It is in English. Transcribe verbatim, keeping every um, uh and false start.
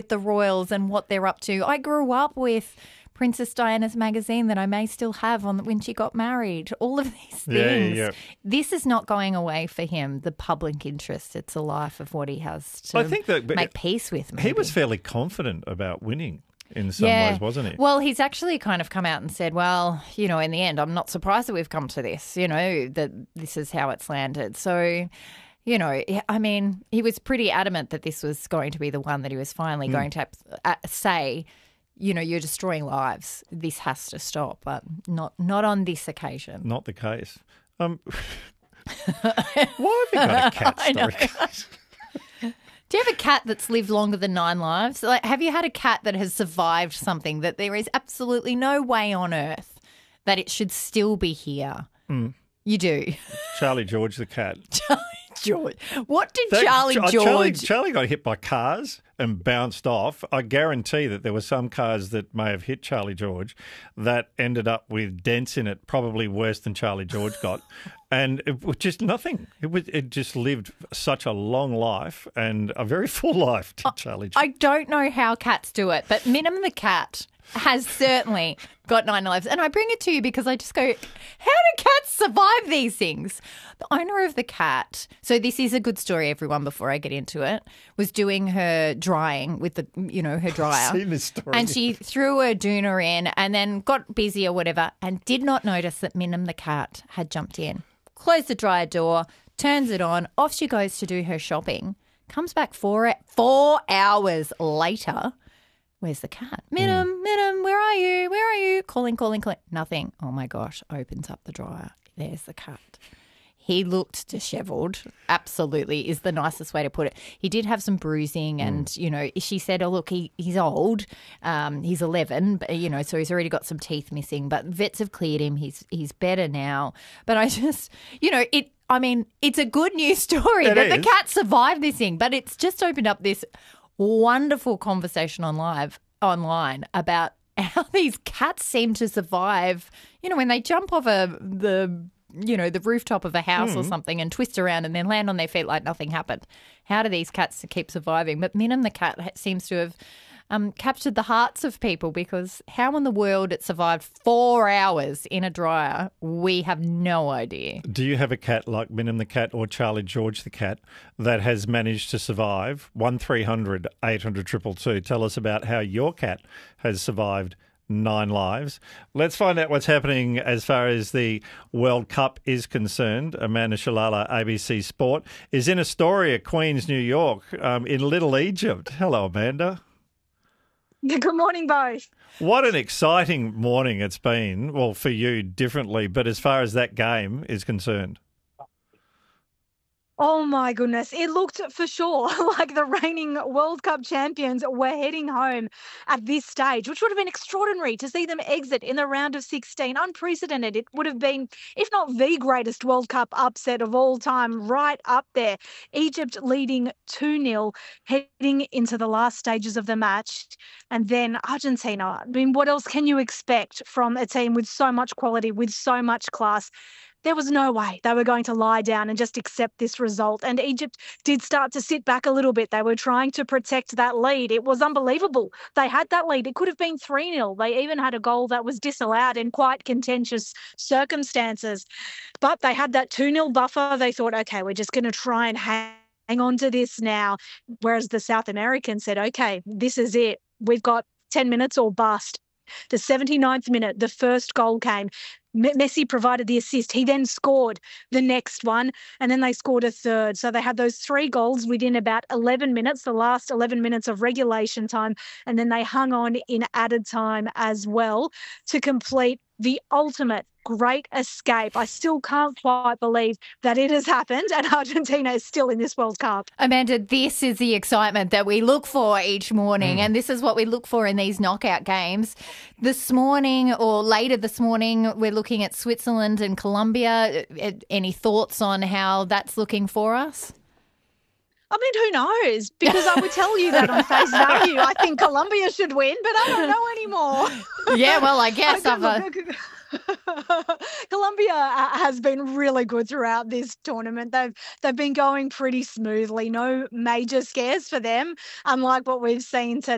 the royals and what they're up to. I grew up with Princess Diana's magazine that I may still have on when she got married. All of these things. Yeah, yeah. This is not going away for him, the public interest. It's a life of what he has to I think that, make peace with. Maybe. He was fairly confident about winning in some yeah. ways, wasn't he? Well, he's actually kind of come out and said, well, you know, in the end, I'm not surprised that we've come to this, you know, that this is how it's landed. So, you know, I mean, he was pretty adamant that this was going to be the one that he was finally mm. going to uh, say, you know, you're destroying lives. This has to stop, but not not on this occasion. Not the case. Um, why have you got a cat story? Do you have a cat that's lived longer than nine lives? Like, have you had a cat that has survived something that there is absolutely no way on earth that it should still be here? Mm. You do. Charlie George the cat. Charlie George. What did that, Charlie George... Charlie, Charlie got hit by cars and bounced off. I guarantee that there were some cars that may have hit Charlie George that ended up with dents in it, probably worse than Charlie George got. And it was just nothing. It was. It just lived such a long life and a very full life, did Charlie George. I don't know how cats do it, but Minim the cat has certainly got nine lives. And I bring it to you because I just go, how do cats survive these things? The owner of the cat, so this is a good story, everyone, before I get into it, was doing her drying with the, you know, her dryer. I've seen this story. And she threw her doona in and then got busy or whatever and did not notice that Minim the cat had jumped in. Closed the dryer door, turns it on, off she goes to do her shopping, comes back four, four hours later. Where's the cat? Minim, mm. Minim, where are you? Where are you? Calling, calling, calling. Nothing. Oh, my gosh. Opens up the dryer. There's the cat. He looked dishevelled. Absolutely is the nicest way to put it. He did have some bruising and, mm. you know, she said, oh, look, he, he's old. Um, he's eleven, but, you know, so he's already got some teeth missing. But vets have cleared him. He's he's better now. But I just, you know, it. I mean, it's a good news story it that is. the cat survived this thing, but it's just opened up this wonderful conversation on live online about how these cats seem to survive, you know, when they jump off a the you know, the rooftop of a house mm. or something and twist around and then land on their feet like nothing happened. How do these cats keep surviving? But Minim the cat seems to have um, captured the hearts of people because how in the world it survived four hours in a dryer, we have no idea. Do you have a cat like Minim the cat or Charlie George the cat that has managed to survive? one three hundred eight hundred two two two. Tell us about how your cat has survived nine lives. Let's find out what's happening as far as the World Cup is concerned. Amanda Shalala, A B C Sport, is in Astoria, Queens, New York, um, in Little Egypt. Hello, Amanda. Good morning, both. What an exciting morning it's been. Well, for you differently, but as far as that game is concerned. Oh, my goodness. It looked for sure like the reigning World Cup champions were heading home at this stage, which would have been extraordinary to see them exit in the round of sixteen. Unprecedented. It would have been, if not the greatest World Cup upset of all time, right up there. Egypt leading two nil, heading into the last stages of the match. And then Argentina. I mean, what else can you expect from a team with so much quality, with so much class? There was no way they were going to lie down and just accept this result. And Egypt did start to sit back a little bit. They were trying to protect that lead. It was unbelievable. They had that lead. It could have been three nil. They even had a goal that was disallowed in quite contentious circumstances. But they had that two nil buffer. They thought, okay, we're just going to try and hang on to this now. Whereas the South Americans said, okay, this is it. We've got ten minutes or bust. The seventy-ninth minute, the first goal came. Messi provided the assist. He then scored the next one, and then they scored a third. So they had those three goals within about eleven minutes, the last eleven minutes of regulation time, and then they hung on in added time as well to complete the ultimate great escape. I still can't quite believe that it has happened and Argentina is still in this World Cup. Amanda, this is the excitement that we look for each morning, Mm. and this is what we look for in these knockout games. This morning or later this morning, we're looking at Switzerland and Colombia. Any thoughts on how that's looking for us? I mean, who knows? Because I would tell you that on face value. I think Colombia should win, but I don't know anymore. Yeah, well, I guess I I've... Uh... Colombia has been really good throughout this tournament. They've they've been going pretty smoothly. No major scares for them, unlike what we've seen today.